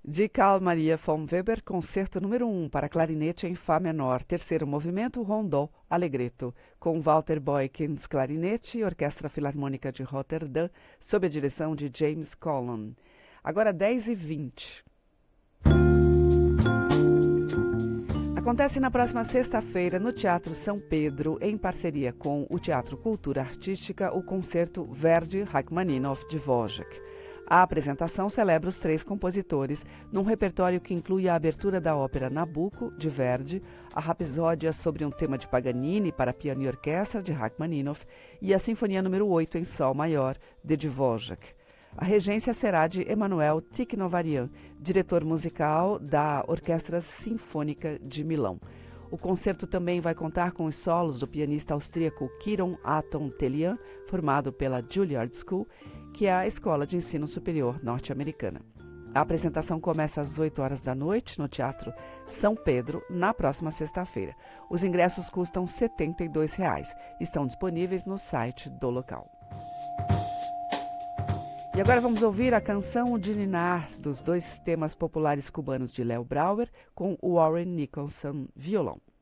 De Carl Maria von Weber, concerto número 1 para clarinete em Fá menor, terceiro movimento, Rondó, Allegretto, com Walter Boykins, clarinete e Orquestra Filarmônica de Roterdã, sob a direção de James Collon. Agora 10h20. Acontece na próxima sexta-feira, no Teatro São Pedro, em parceria com o Teatro Cultura Artística, o concerto Verdi Rachmaninoff de Dvořák. A apresentação celebra os 3 compositores, num repertório que inclui a abertura da ópera Nabucco, de Verdi, a Rapsódia sobre um tema de Paganini para piano e orquestra, de Rachmaninoff, e a Sinfonia número 8 em Sol maior, de Dvořák. A regência será de Emanuel Tikhnovarian, diretor musical da Orquestra Sinfônica de Milão. O concerto também vai contar com os solos do pianista austríaco Kiron Aton Telian, formado pela Juilliard School, que é a escola de ensino superior norte-americana. A apresentação começa às 8 horas da noite no Teatro São Pedro, na próxima sexta-feira. Os ingressos custam R$ 72. Estão disponíveis no site do local. E agora vamos ouvir a canção de Ninar, dos 2 temas populares cubanos de Léo Brauer, com o Warren Nicholson violão.